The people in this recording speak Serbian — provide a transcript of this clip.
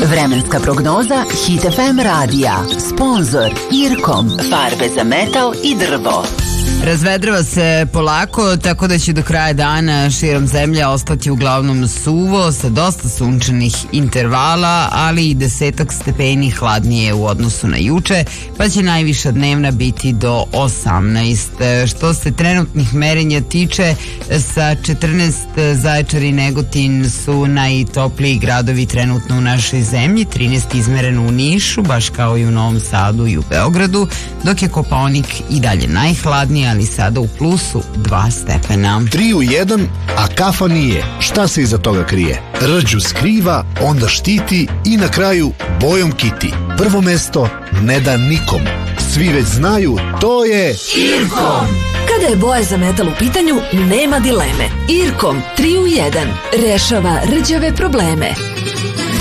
Vremenska prognoza Hit FM radija. Sponzor Irkom. Farbe za metal i drvo. Razvedrava se polako, tako da će do kraja dana širom zemlje ostati uglavnom suvo sa dosta sunčanih intervala, ali i 10 stepeni hladnije u odnosu na juče, pa će najviša dnevna biti do 18. Što se trenutnih merenja tiče, sa 14 Zaječar i Negotin su najtopliji gradovi trenutno u našoj zemlji, 13 izmereno u Nišu, baš kao i u Novom Sadu i u Beogradu, dok je Kopaonik i dalje najhladniji, ali sada u plusu 2 stepena. 3 u 1, a kafa nije. Šta se iza toga krije? Rđu skriva, onda štiti i na kraju bojom kiti. Prvo mesto ne da nikom. Svi već znaju, to je Irkom. Kada je boja za metal u pitanju, nema dileme. Irkom 3 u 1 rešava rđave probleme.